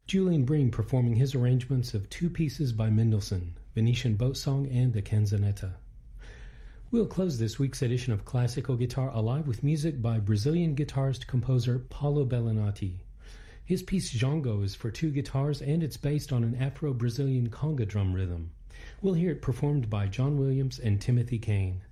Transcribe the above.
Julian Bream performing his arrangements of two pieces by Mendelssohn, Venetian Boat Song and the Canzonetta. We'll close this week's edition of Classical Guitar Alive with music by Brazilian guitarist-composer Paulo Bellinati. His piece Django is for two guitars and it's based on an Afro-Brazilian conga drum rhythm. We'll hear it performed by John Williams and Timothy Kane.